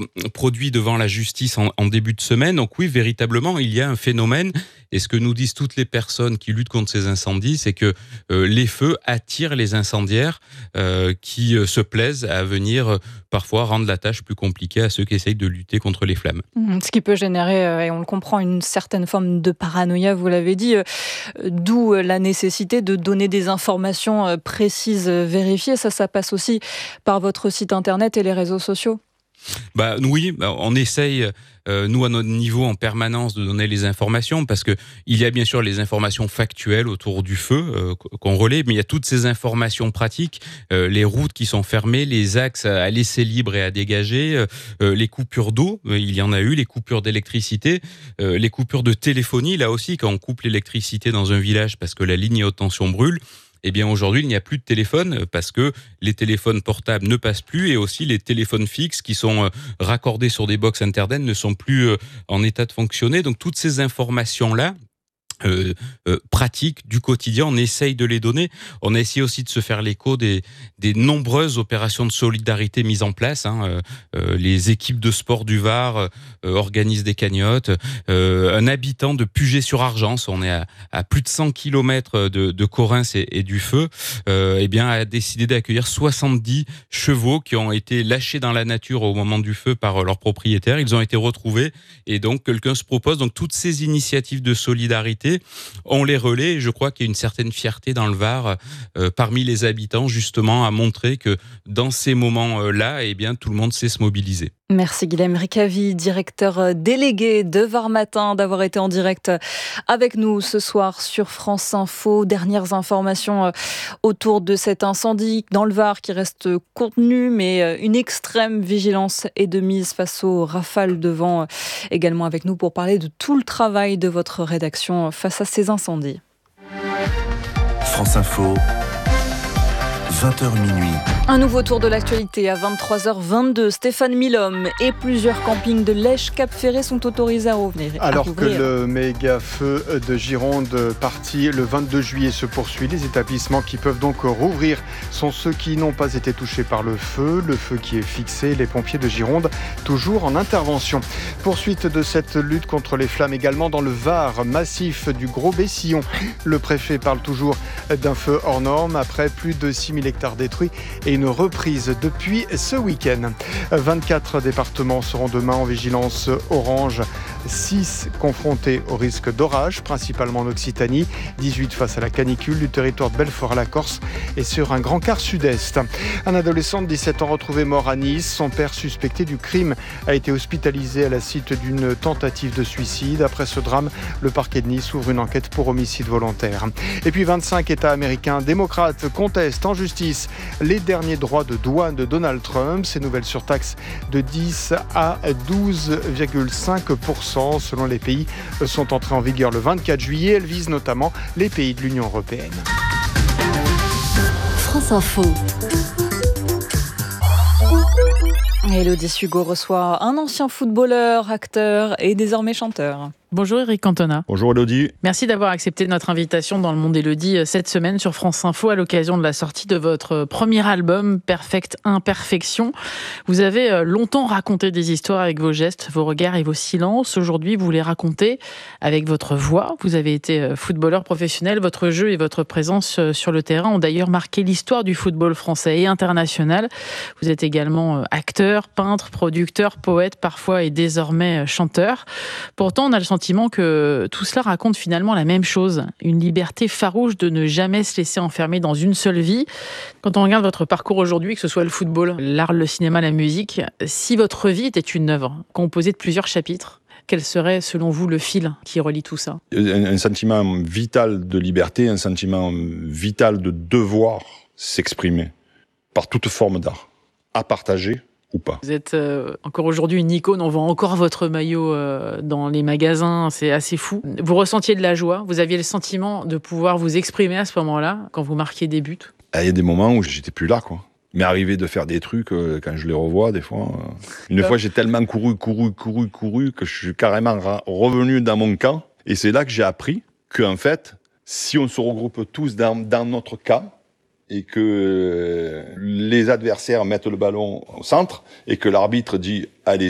produit devant la justice en début de semaine. Donc oui, véritablement, il y a un phénomène. Et ce que nous disent toutes les personnes qui luttent contre ces incendies, c'est que les feux attirent les incendiaires qui se plaisent à venir parfois rendre la tâche plus compliquée à ceux qui essayent de lutter contre les flammes. Ce qui peut générer, et on le comprend, une certaine forme de paranoïa, vous l'avez dit, d'où la nécessité de donner des informations précises, vérifiées. Ça passe aussi par votre site internet et les réseaux sociaux. Oui, on essaye, nous à notre niveau en permanence, de donner les informations, parce que il y a bien sûr les informations factuelles autour du feu qu'on relaie, mais il y a toutes ces informations pratiques, les routes qui sont fermées, les axes à laisser libres et à dégager, les coupures d'eau, il y en a eu, les coupures d'électricité, les coupures de téléphonie, là aussi quand on coupe l'électricité dans un village parce que la ligne haute tension brûle. Eh bien aujourd'hui, il n'y a plus de téléphone parce que les téléphones portables ne passent plus et aussi les téléphones fixes qui sont raccordés sur des box internet ne sont plus en état de fonctionner. Donc toutes ces informations-là, pratiques du quotidien, on essaye de les donner. On a essayé aussi de se faire l'écho des nombreuses opérations de solidarité mises en place. Les équipes de sport du Var organisent des cagnottes. Un habitant de Puget-sur-Argence, on est à plus de 100 km de Correns et du feu, a décidé d'accueillir 70 chevaux qui ont été lâchés dans la nature au moment du feu par leurs propriétaires. Ils ont été retrouvés et donc quelqu'un se propose. Donc toutes ces initiatives de solidarité, on les relaie et je crois qu'il y a une certaine fierté dans le Var parmi les habitants justement à montrer que dans ces moments-là, tout le monde sait se mobiliser. Merci Guilhem Ricavi, directeur délégué de Var Matin, d'avoir été en direct avec nous ce soir sur France Info. Dernières informations autour de cet incendie dans le Var qui reste contenu, mais une extrême vigilance est de mise face aux rafales de vent. Également avec nous pour parler de tout le travail de votre rédaction face à ces incendies. France Info, 20h minuit. Un nouveau tour de l'actualité à 23h22. Stéphane Milhomme et plusieurs campings de Lèche-Cap-Ferré sont autorisés à rouvrir. Alors que le méga feu de Gironde parti le 22 juillet se poursuit, les établissements qui peuvent donc rouvrir sont ceux qui n'ont pas été touchés par le feu qui est fixé, les pompiers de Gironde toujours en intervention. Poursuite de cette lutte contre les flammes également dans le Var, massif du Gros-Bessillon. Le préfet parle toujours d'un feu hors norme après plus de 6000 hectares détruits et une reprise depuis ce week-end. 24 départements seront demain en vigilance orange, 6 confrontés au risque d'orage, principalement en Occitanie, 18 face à la canicule du territoire de Belfort à la Corse et sur un grand quart sud-est. Un adolescent de 17 ans retrouvé mort à Nice. Son père suspecté du crime a été hospitalisé à la suite d'une tentative de suicide. Après ce drame, le parquet de Nice ouvre une enquête pour homicide volontaire. Et puis 25 États américains démocrates contestent en justice les derniers droits de douane de Donald Trump. Ces nouvelles surtaxes de 10 à 12,5% selon les pays sont entrées en vigueur le 24 juillet. Elles visent notamment les pays de l'Union européenne. France Info. Élodie Hugo reçoit un ancien footballeur, acteur et désormais chanteur. Bonjour Eric Cantona. Bonjour Élodie. Merci d'avoir accepté notre invitation dans le Monde Élodie cette semaine sur France Info à l'occasion de la sortie de votre premier album Perfect Imperfection. Vous avez longtemps raconté des histoires avec vos gestes, vos regards et vos silences. Aujourd'hui, vous les racontez avec votre voix. Vous avez été footballeur professionnel. Votre jeu et votre présence sur le terrain ont d'ailleurs marqué l'histoire du football français et international. Vous êtes également acteur, peintre, producteur, poète parfois et désormais chanteur. Pourtant, on a le sentiment que tout cela raconte finalement la même chose, une liberté farouche de ne jamais se laisser enfermer dans une seule vie. Quand on regarde votre parcours aujourd'hui, que ce soit le football, l'art, le cinéma, la musique, si votre vie était une œuvre composée de plusieurs chapitres, quel serait selon vous le fil qui relie tout ça ? Un sentiment vital de liberté, un sentiment vital de devoir s'exprimer par toute forme d'art, à partager ou pas. Vous êtes encore aujourd'hui une icône, on vend encore votre maillot dans les magasins, c'est assez fou. Vous ressentiez de la joie, vous aviez le sentiment de pouvoir vous exprimer à ce moment-là, quand vous marquiez des buts ? Il y a des moments où j'étais plus là, quoi. Mais arrivé de faire des trucs, quand je les revois, des fois... Une fois, j'ai tellement couru que je suis carrément revenu dans mon camp. Et c'est là que j'ai appris qu'en fait, si on se regroupe tous dans notre camp, et que les adversaires mettent le ballon au centre, et que l'arbitre dit « Allez,